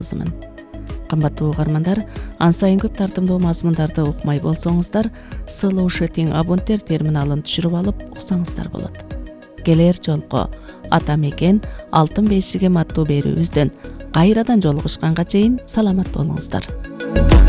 Кымбаттуу угармандар, ан сайын көп тартымдуу мазмундарды укмай болсоңуздар, Slow Chatting абонттер терминалын түшүрүп алып уксаңыздар болот. Келер жолку ата мекен алтын бешигим аттуу берүүбүздөн кайрадан жолугушканга чейин саламат болуңуздар.